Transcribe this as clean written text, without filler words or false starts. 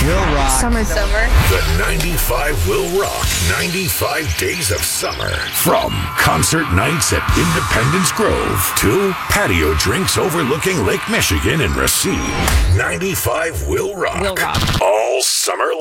Will rock. Summer. The 95 will rock 95 days of summer. From concert nights at Independence Grove to patio drinks overlooking Lake Michigan in Racine. 95 will rock. Will rock. All summer